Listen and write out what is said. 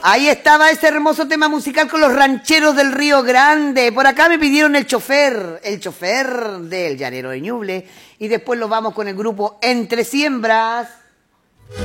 Ahí estaba ese hermoso tema musical con los rancheros del Río Grande. Por acá me pidieron el chofer del Llanero de Ñuble. Y después lo vamos con el grupo Entre Siembras.